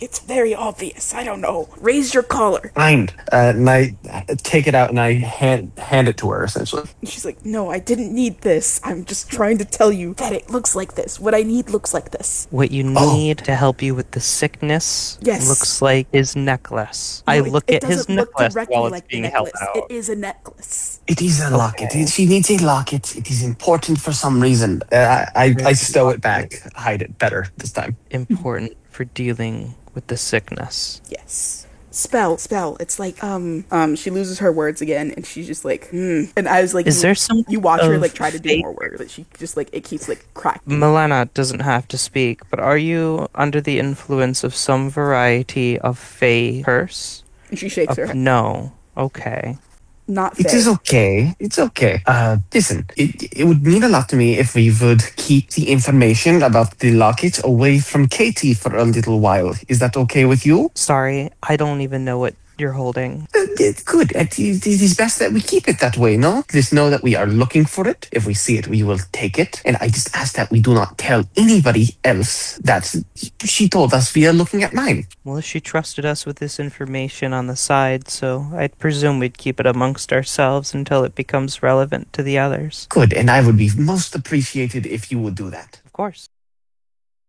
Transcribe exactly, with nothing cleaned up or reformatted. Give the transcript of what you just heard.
It's very obvious. I don't know. Raise your collar. Fine. Uh, and I take it out and I hand hand it to her, essentially. And she's like, no, I didn't need this. I'm just trying to tell you that it looks like this. What I need looks like this. What you Oh. need to help you with the sickness Yes. looks like his necklace. No, I it- look it at his doesn't look necklace directly while it's like the being held necklace. out. It is a necklace. It is a locket. Okay. She needs a locket. It is important for some reason. Uh, I, I, I stow it back, hide it better this time. Important for dealing with the sickness. Yes. Spell, spell. It's like, um, um, she loses her words again, and she's just like, hmm. And I was like, Is you, there some you watch her, of like, try to do fake- more words, but she just, like, it keeps, like, cracking. Milena doesn't have to speak, but are you under the influence of some variety of Fey curse? And she shakes Of- her head. no. Okay. Not It fair. is okay. It's okay. Uh, listen, it, it would mean a lot to me if we would keep the information about the locket away from Katie for a little while. Is that okay with you? Sorry, I don't even know what you're holding. Uh, it's good. It, it is best that we keep it that way, no? Just know that we are looking for it. If we see it, we will take it. And I just ask that we do not tell anybody else that she told us via looking at mine. Well, she trusted us with this information on the side, so I'd presume we'd keep it amongst ourselves until it becomes relevant to the others. Good, and I would be most appreciated if you would do that. Of course.